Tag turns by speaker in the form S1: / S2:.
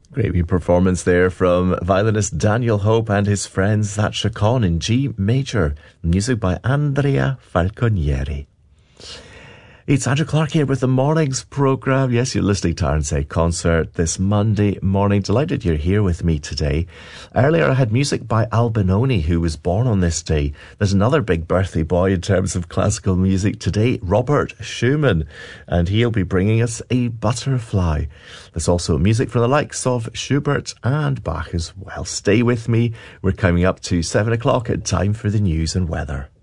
S1: Great wee performance there from violinist Daniel Hope and his friends. That's Chaconne in G major. Music by Andrea Falconieri. It's Andrew Clark here with the Mornings programme. Yes, you're listening to RNC Concert this Monday morning. Delighted you're here with me today. Earlier I had music by Al Benoni, who was born on this day. There's another big birthday boy in terms of classical music today, Robert Schumann, and he'll be bringing us a Butterfly. There's also music from the likes of Schubert and Bach as well. Stay with me. We're coming up to 7 o'clock at time for the news and weather.